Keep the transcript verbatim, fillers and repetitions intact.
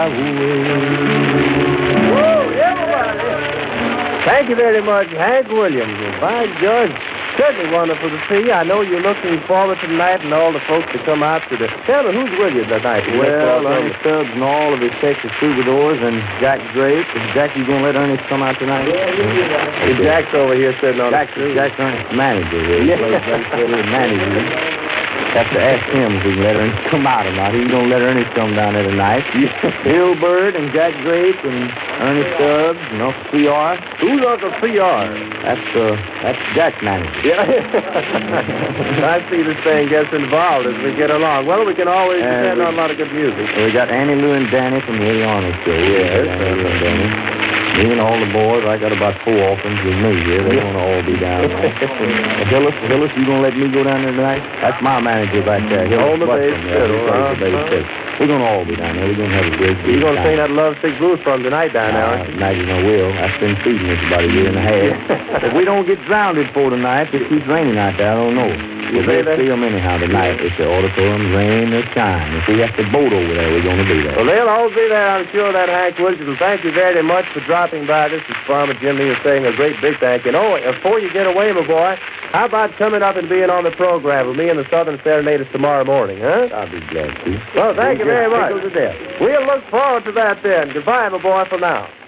Woo, everybody. Thank you very much, Hank Williams. By George, certainly wonderful to see you. I know you're looking forward to tonight and all the folks to come out to the... Tell me, who's with you tonight? Well, Ernie Stubbs and all of his Texas troubadours and Jack Drake. And Jack, you going to let Ernest come out tonight? Yeah, yeah. Okay. Jack's over here sitting on Jack, the street. Jack's Ernest's manager here. He plays bass fiddle and manager. Have to ask him if he can let Ernest come out or not. He's going to let Ernest come down there tonight. Bill Bird and Jack Drake and Ernest Stubbs and Uncle C R. Who's Uncle C R? That's, uh, that's Jack's manager. Yeah. I see this thing gets involved as we get along. Well, we can always Uh, depend we- on a lot of good music. We got Annie Lou and Danny from the Eddie Arnold show. Yes. Annie Lou and Danny. Me and all the boys, I got about four orphans with me here. They want to all be down there. Uh, Hillis, Hillis, you going to let me go down there tonight? That's my manager back there. Hillis On the Buxton, bass yeah, fiddle, he plays the huh? bass fiddle. We're going to all be down there. We're going to have a great You're going to time. sing that Love Sick Blues from tonight down there, aren't you? Uh, imagine I will. I've been feeding this about a year and a half. If we don't get drowned for tonight, if it keeps raining out there, I don't know. You We'll say that? see them anyhow tonight. It's the auditorium, rain or shine. If we have to boat over there, we're going to be there. Well, they'll all be there, I'm sure, that Hank Williams. And thank you very much for dropping by. This is Farmer Jimmy is saying a great big thank you. And, oh, before you get away, my boy, how about coming up and being on the program with me and the Southern Serenaders tomorrow morning, huh? I'll be glad to. Well, thank you very much. Tickled to death. We'll look forward to that then. Goodbye, my boy, for now.